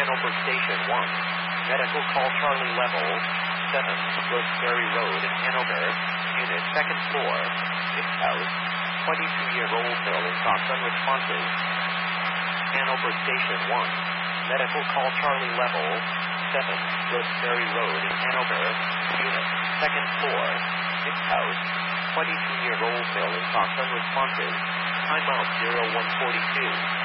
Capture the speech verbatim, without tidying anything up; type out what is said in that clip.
Hanover Station one. Medical call Charlie level seven, Goodsbury Road in Hanover. Unit second floor. Mixed house. twenty-two-year-old male in talks unresponsive. Hanover Station one. Medical call Charlie level seven, Goodsbury Road in Hanover. Unit second floor. Mixed house. twenty-two-year-old male in talks unresponsive. Timeout zero one forty-two.